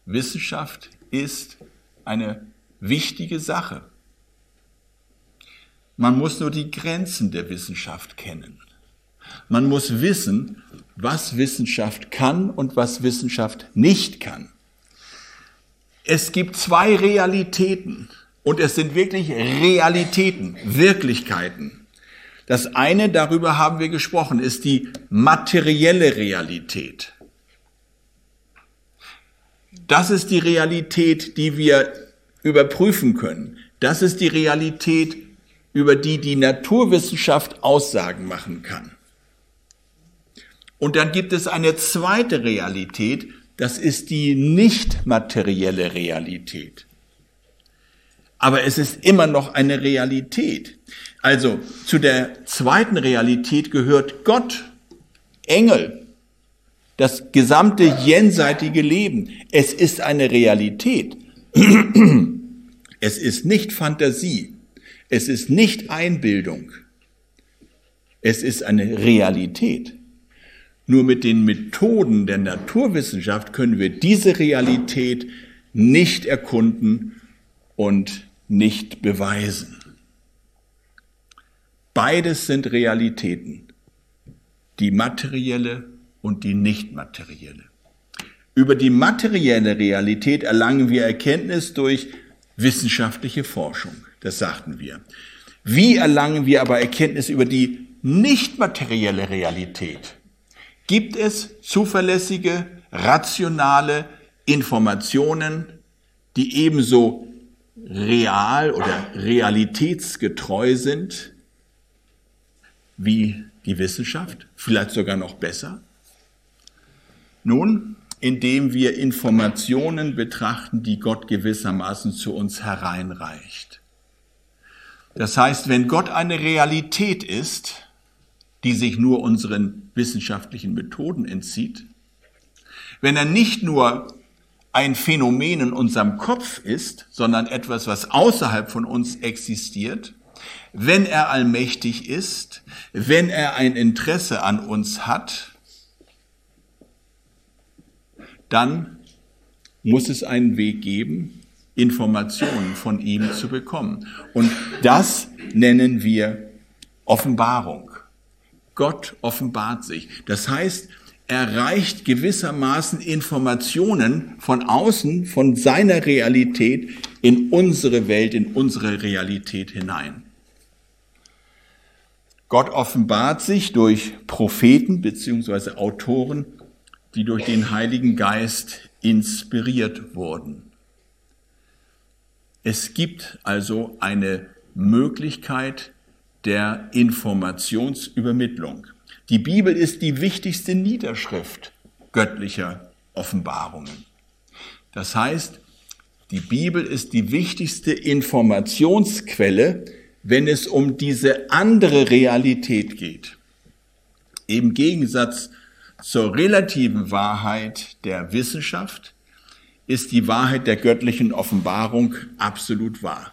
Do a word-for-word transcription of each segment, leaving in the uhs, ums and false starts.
Wissenschaft ist eine wichtige Sache. Man muss nur die Grenzen der Wissenschaft kennen. Man muss wissen, was Wissenschaft kann und was Wissenschaft nicht kann. Es gibt zwei Realitäten und es sind wirklich Realitäten, Wirklichkeiten. Das eine, darüber haben wir gesprochen, ist die materielle Realität. Das ist die Realität, die wir überprüfen können. Das ist die Realität, über die die Naturwissenschaft Aussagen machen kann. Und dann gibt es eine zweite Realität, das ist die nicht materielle Realität. Aber es ist immer noch eine Realität. Also zu der zweiten Realität gehört Gott, Engel, das gesamte jenseitige Leben. Es ist eine Realität. Es ist nicht Fantasie. Es ist nicht Einbildung. Es ist eine Realität. Nur mit den Methoden der Naturwissenschaft können wir diese Realität nicht erkunden und nicht beweisen. Beides sind Realitäten, die materielle und die nicht materielle. Über die materielle Realität erlangen wir Erkenntnis durch wissenschaftliche Forschung, das sagten wir. Wie erlangen wir aber Erkenntnis über die nicht materielle Realität? Gibt es zuverlässige, rationale Informationen, die ebenso real oder realitätsgetreu sind wie die Wissenschaft, vielleicht sogar noch besser? Nun, indem wir Informationen betrachten, die Gott gewissermaßen zu uns hereinreicht. Das heißt, wenn Gott eine Realität ist, die sich nur unseren wissenschaftlichen Methoden entzieht, wenn er nicht nur ein Phänomen in unserem Kopf ist, sondern etwas, was außerhalb von uns existiert, wenn er allmächtig ist, wenn er ein Interesse an uns hat, dann muss es einen Weg geben, Informationen von ihm zu bekommen. Und das nennen wir Offenbarung. Gott offenbart sich. Das heißt, er reicht gewissermaßen Informationen von außen, von seiner Realität in unsere Welt, in unsere Realität hinein. Gott offenbart sich durch Propheten bzw. Autoren, die durch den Heiligen Geist inspiriert wurden. Es gibt also eine Möglichkeit der Informationsübermittlung. Die Bibel ist die wichtigste Niederschrift göttlicher Offenbarungen. Das heißt, die Bibel ist die wichtigste Informationsquelle, wenn es um diese andere Realität geht. Im Gegensatz zur relativen Wahrheit der Wissenschaft ist die Wahrheit der göttlichen Offenbarung absolut wahr.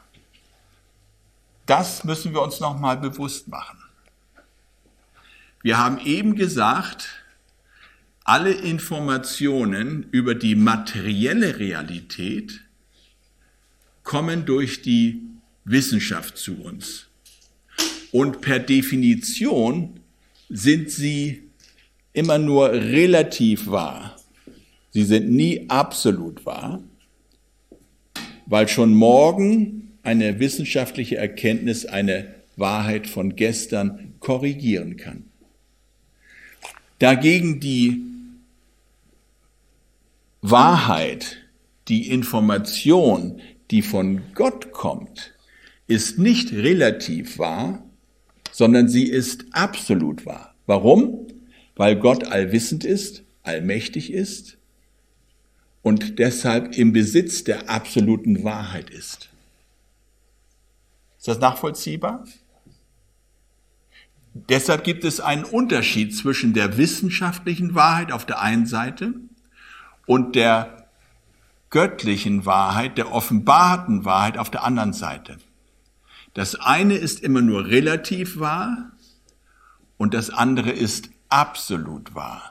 Das müssen wir uns nochmal bewusst machen. Wir haben eben gesagt, alle Informationen über die materielle Realität kommen durch die Wissenschaft zu uns. Und per Definition sind sie immer nur relativ wahr. Sie sind nie absolut wahr, weil schon morgen eine wissenschaftliche Erkenntnis eine Wahrheit von gestern korrigieren kann. Dagegen die Wahrheit, die Information, die von Gott kommt, ist nicht relativ wahr, sondern sie ist absolut wahr. Warum? Weil Gott allwissend ist, allmächtig ist und deshalb im Besitz der absoluten Wahrheit ist. Ist das nachvollziehbar? Deshalb gibt es einen Unterschied zwischen der wissenschaftlichen Wahrheit auf der einen Seite und der göttlichen Wahrheit, der offenbarten Wahrheit auf der anderen Seite. Das eine ist immer nur relativ wahr und das andere ist absolut wahr.